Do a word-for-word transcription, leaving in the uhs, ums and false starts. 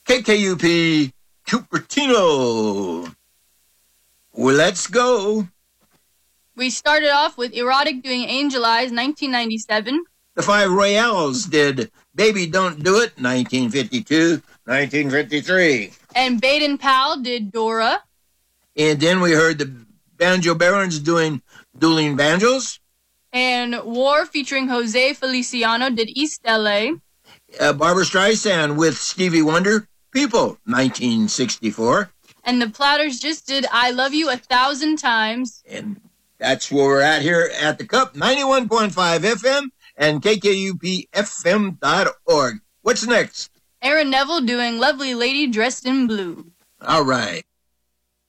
K K U P Cupertino. Well, let's go. We started off with Erotic doing Angel Eyes, nineteen ninety-seven. The Five Royales did Baby Don't Do It, nineteen fifty-two, nineteen fifty-three. And Baden Powell did Dora. And then we heard the Banjo Barons doing Dueling Banjos. And War featuring Jose Feliciano did East L A. Uh, Barbra Streisand with Stevie Wonder, People, nineteen sixty-four. And the Platters just did I Love You a Thousand Times. And that's where we're at here at the Cup, ninety-one point five F M and K K U P F M dot org. What's next? Aaron Neville doing Lovely Lady Dressed in Blue. All right.